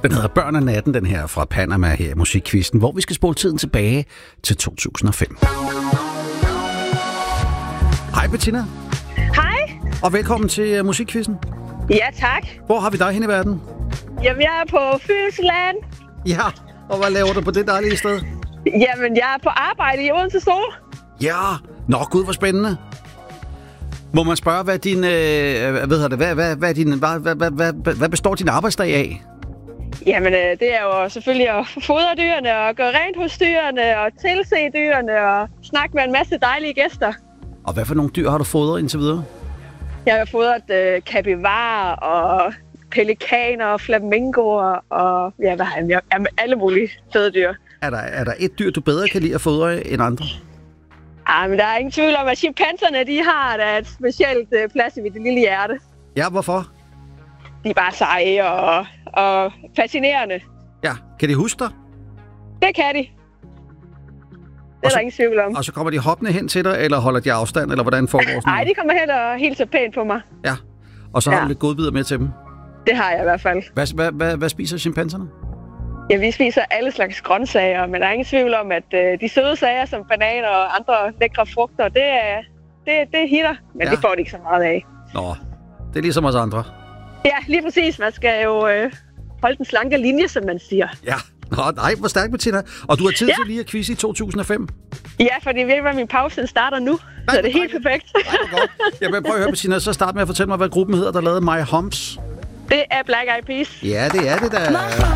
Den hedder Børn af natten, den her fra Panama her i Musikquizzen, hvor vi skal spole tiden tilbage til 2005. Hej Bettina. Hej. Og velkommen til Musikquizzen. Ja, tak. Hvor har vi dig hen i verden? Jamen, jeg er på Fynsland. Ja, og hvad laver du på det dejlige sted? Jamen, jeg er på arbejde i Odense Zoo. Ja, nå gud, hvor spændende. Må man spørge, hvad består din arbejdsdag af? Jamen, det er jo selvfølgelig at fodre dyrene og gøre rent hos dyrene og tilse dyrene og snakke med en masse dejlige gæster. Og hvad for nogle dyr har du fodret indtil videre? Jeg har fodret kapivarer og pelikaner og flamingoer og alle mulige fede dyr. Er der et dyr, du bedre kan lide at fodre end andre? Men der er ingen tvivl om, at chimpanserne, de har da et specielt plads i mit lille hjerte. Ja, hvorfor? De er bare seje og fascinerende. Ja, kan de huske dig? Det kan de. Det er der ingen tvivl om. Og så kommer de hoppende hen til dig, eller holder de afstand, eller hvordan foregår sådan noget? Nej, de kommer hen og hilser pænt på mig. Ja, og så har du lidt godbidder med til dem? Det har jeg i hvert fald. Hvad spiser chimpanserne? Ja, vi spiser alle slags grøntsager, men der er ingen tvivl om, at de søde sager som bananer og andre lækre frugter, det hitter, men det får de ikke så meget af. Nå, det er ligesom os andre. Ja, lige præcis. Man skal jo holde den slanke linje, som man siger. Ja, nej, hvor stærk, Bettina. Og du har tid til lige at quizze i 2005? Ja, for det virker, at min pause starter nu, så det er helt perfekt. Nej, godt. Jamen, prøv at høre, Bettina, så start med at fortælle mig, hvad gruppen hedder, der lavede My Humps. Det er Black Eyed Peas. Ja, det er det da.